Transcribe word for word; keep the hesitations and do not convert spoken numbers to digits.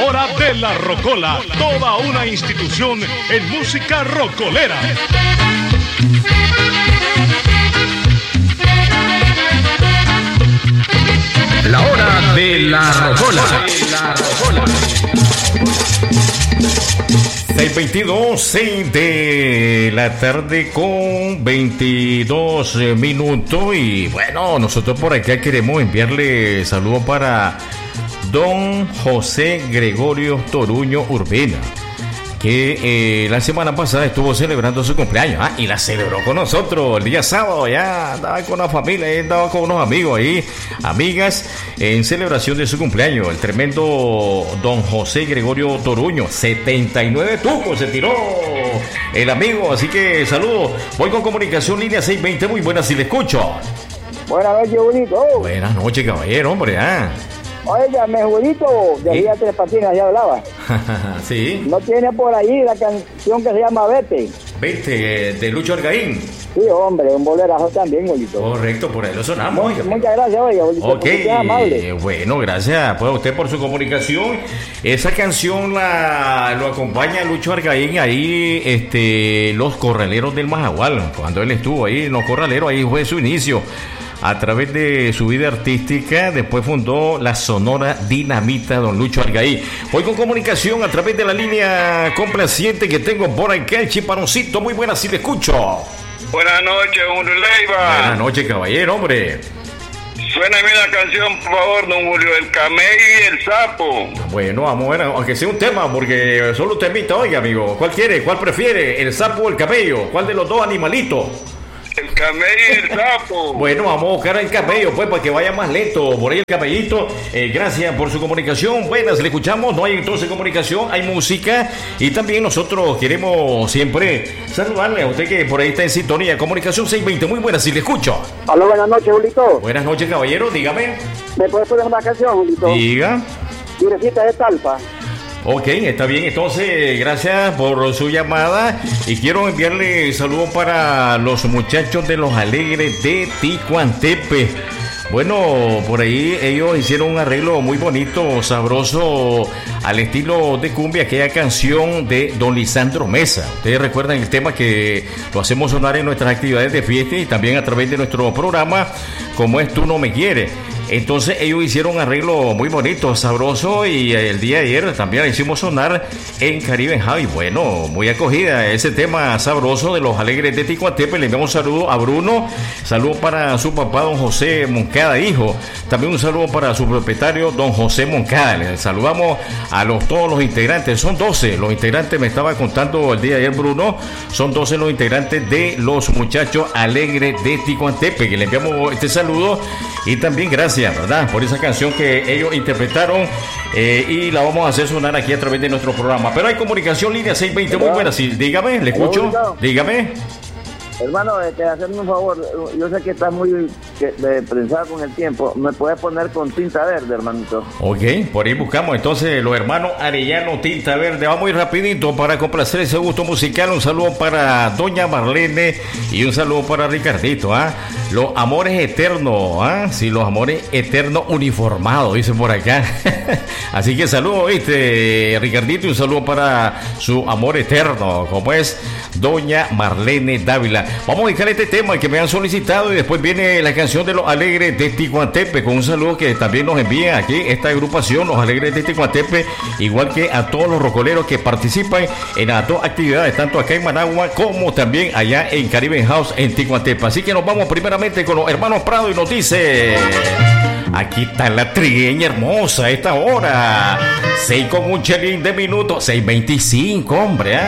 Hora de la Rocola, toda una institución en música rocolera. La Hora de la Rocola. seis veintidós, seis de la tarde con veintidós minutos. Y bueno, nosotros por acá queremos enviarle saludos para don José Gregorio Toruño Urbina, que eh, la semana pasada estuvo celebrando su cumpleaños, ¿ah? Y la celebró con nosotros el día sábado. Ya andaba con la familia, andaba con unos amigos ahí, amigas, en celebración de su cumpleaños. El tremendo don José Gregorio Toruño, setenta y nueve tucos se tiró el amigo, así que saludos. Voy con comunicación, línea seiscientos veinte, muy buenas, si le escucho. Buenas noches, bonito. Buenas noches, caballero, hombre, ah. Oiga, me jurito, de ¿Sí? Ría Tres Patinas ya hablaba. Sí. ¿No tiene por ahí la canción que se llama Vete? Vete, de Lucho Argaín. Sí, hombre, un bolerazo también, bonito. Correcto, por ahí lo sonamos. Muchas, muchas gracias, oiga, bonito. Ok, Qué amable. bueno, gracias pues a usted por su comunicación. Esa canción la lo acompaña Lucho Argaín ahí, este, Los Corraleros del Majagual. Cuando él estuvo ahí en Los Corraleros, ahí fue su inicio. A través de su vida artística, después fundó la Sonora Dinamita, don Lucho Argaín. Voy con comunicación a través de la línea complaciente que tengo por acá, el Chiparoncito. Muy buenas, si le escucho. Buenas noches, Julio Leiva. Buenas noches, caballero, hombre. Suéname la canción, por favor, don Julio, el camello y el sapo. Bueno, vamos a ver, aunque sea un tema, porque solo un temita, oiga, amigo. ¿Cuál quiere? ¿Cuál prefiere? ¿El sapo o el camello? ¿Cuál de los dos animalitos? El camello y el sapo. Bueno, vamos a buscar el camello, pues, para que vaya más lento. Por ahí el camellito. Eh, gracias por su comunicación. Buenas, le escuchamos. No hay entonces comunicación, hay música. Y también nosotros queremos siempre saludarle a usted que por ahí está en sintonía. Comunicación seiscientos veinte, muy buenas, si le escucho. Aló, buenas noches, Julito. Buenas noches, caballero, dígame. ¿Me puedes poner una canción, Julito? Diga. Virecita de Talpa. Ok, está bien, entonces gracias por su llamada y quiero enviarle saludos para los muchachos de Los Alegres de Ticuantepe. Bueno, por ahí ellos hicieron un arreglo muy bonito, sabroso, al estilo de cumbia, aquella canción de don Lisandro Mesa. Ustedes recuerdan el tema que lo hacemos sonar en nuestras actividades de fiesta y también a través de nuestro programa, como es Tú No Me Quieres. Entonces ellos hicieron un arreglo muy bonito, sabroso, y el día de ayer también la hicimos sonar en Caribe Javi. Bueno, muy acogida ese tema sabroso de Los Alegres de Ticuantepe. Le enviamos un saludo a Bruno, saludo para su papá don José Moncada, hijo. También un saludo para su propietario don José Moncada. Le saludamos a los todos los integrantes, son doce los integrantes, me estaba contando el día de ayer Bruno, son doce los integrantes de los muchachos Alegres de Ticuantepe, que le enviamos este saludo y también gracias, ¿verdad?, por esa canción que ellos interpretaron, eh, y la vamos a hacer sonar aquí a través de nuestro programa. Pero hay comunicación, línea seiscientos veinte, muy buena, sí, dígame, le escucho, dígame. Hermano, este, hacerme un favor, yo sé que estás muy que, de, prensado con el tiempo, ¿me puedes poner con tinta verde, hermanito? Ok, por ahí buscamos entonces los hermanos Arellano Tinta Verde. Vamos a ir rapidito para complacer ese gusto musical. Un saludo para doña Marlene y un saludo para Ricardito, ¿ah? Los amores eternos, ¿ah? Sí, los amores eternos uniformados, dicen por acá. Así que saludo, ¿viste, Ricardito? Y un saludo para su amor eterno, como es doña Marlene Dávila. Vamos a dedicar este tema que me han solicitado y después viene la canción de Los Alegres de Ticuantepe, con un saludo que también nos envía aquí esta agrupación, Los Alegres de Ticuantepe, igual que a todos los rocoleros que participan en las dos actividades, tanto acá en Managua como también allá en Caribe House en Ticuantepe. Así que nos vamos primeramente con los hermanos Prado y nos dice: aquí está la trigueña hermosa a esta hora, seis con un chelín de minutos, seis veinticinco, hombre, ¿eh?